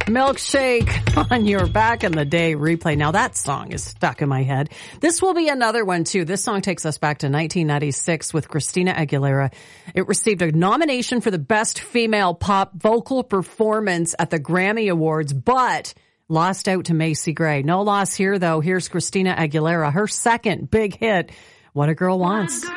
Milkshake on your Back in the Day replay. Now that song is stuck in my head. This will be another one too. This song takes us back to 1996 with Christina Aguilera. It received a nomination for the Best Female Pop Vocal Performance at the Grammy Awards, but lost out to Macy Gray. No loss here though. Here's Christina Aguilera, her second big hit, What a Girl Wants.